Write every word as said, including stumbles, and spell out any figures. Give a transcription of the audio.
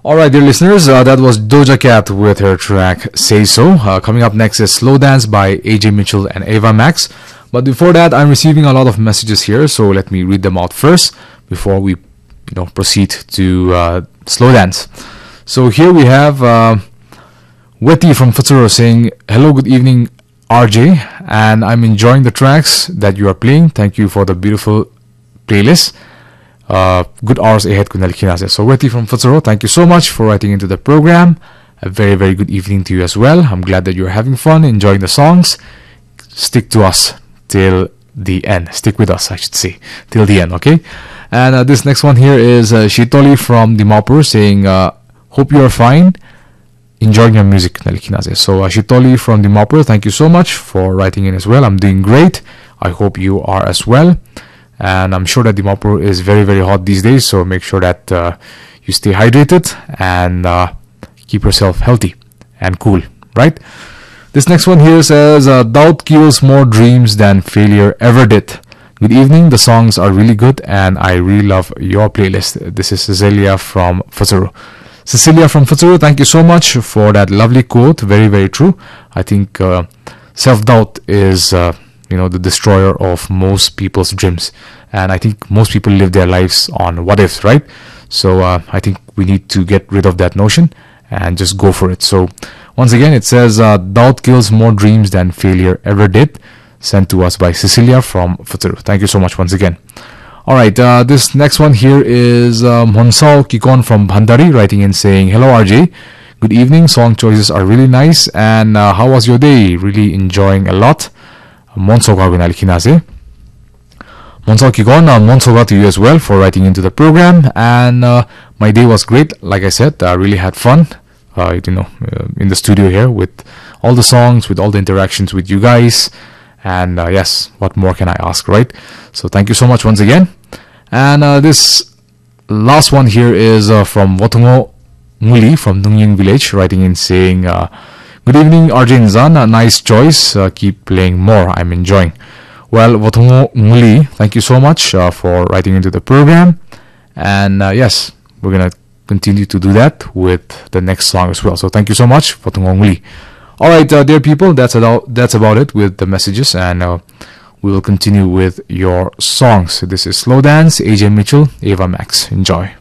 All right, dear listeners, uh, that was Doja Cat with her track Say So. Uh, coming up next is Slow Dance by A J Mitchell and Ava Max. But before that, I'm receiving a lot of messages here, so let me read them out first before we you know, proceed to uh, Slow Dance. So here we have uh, Weti from Futsuro saying, "Hello, good evening, R J, and I'm enjoying the tracks that you are playing. Thank you for the beautiful playlist. Uh, good hours ahead, Kunal Kinase." So Weti from Futsuro, thank you so much for writing into the program. A very, very good evening to you as well. I'm glad that you're having fun, enjoying the songs. Stick to us till the end. Stick with us, I should say, till the end, okay? And uh, this next one here is uh, Shitoli from Dimapur saying, uh, "Hope you are fine. Enjoying your music, Kunal Kinase." So uh, Shitoli from Dimapur, thank you so much for writing in as well. I'm doing great. I hope you are as well. And I'm sure that Dimapur is very, very hot these days, so make sure that uh, you stay hydrated and uh, keep yourself healthy and cool, right? This next one here says, uh, "Doubt kills more dreams than failure ever did. Good evening, the songs are really good and I really love your playlist." This is Cecilia from Futsuro. Cecilia from Futsuro, thank you so much for that lovely quote. Very, very true. I think uh, self-doubt is... Uh, you know, the destroyer of most people's dreams, and I think most people live their lives on what ifs, right? So uh, I think we need to get rid of that notion and just go for it. So once again, it says uh, "Doubt kills more dreams than failure ever did," sent to us by Cecilia from Futsuro. Thank you so much once again. All right, uh, this next one here is uh, Monsao Kikon from Bhandari writing in saying, "Hello R J, good evening, song choices are really nice, and uh, how was your day? Really enjoying a lot. Monsoga Gunal Kinase." Monsao Kikon, uh, Monsoga to you as well for writing into the program. And uh, my day was great. Like I said, I really had fun, uh, you know, uh, in the studio here with all the songs, with all the interactions with you guys. And uh, yes, what more can I ask, right? So thank you so much once again. And uh, this last one here is uh, from Wotungo Muli from Nungying Village writing in saying, uh, "Good evening, R J Nzan. A nice choice. Uh, keep playing more. I'm enjoying." Well, Wotungo Muli, thank you so much uh, for writing into the program. And uh, yes, we're going to continue to do that with the next song as well. So thank you so much, Wotungo Muli. All right, uh, dear people, that's about, that's about it with the messages. And uh, we will continue with your songs. So this is Slow Dance, A J Mitchell, Ava Max. Enjoy.